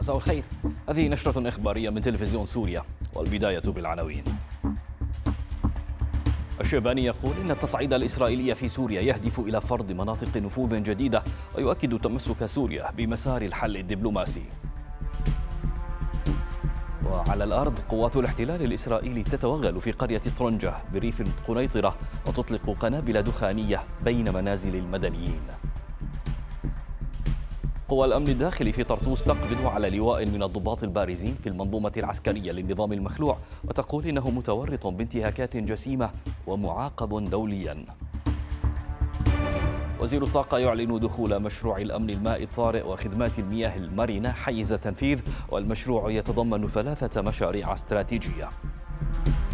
مساء الخير. هذه نشرة إخبارية من تلفزيون سوريا، والبداية بالعناوين. الشيباني يقول إن التصعيد الإسرائيلي في سوريا يهدف إلى فرض مناطق نفوذ جديدة، ويؤكد تمسك سوريا بمسار الحل الدبلوماسي. وعلى الأرض قوات الاحتلال الإسرائيلي تتوغل في قرية طرنجة بريف قنيطرة وتطلق قنابل دخانية بين منازل المدنيين. قوى الأمن الداخلي في طرطوس تقبض على لواء من الضباط البارزين في المنظومة العسكرية للنظام المخلوع، وتقول إنه متورط بانتهاكات جسيمة ومعاقب دوليا. وزير الطاقة يعلن دخول مشروع الأمن المائي الطارئ وخدمات المياه المرنة حيز التنفيذ، والمشروع يتضمن 3 مشاريع استراتيجية.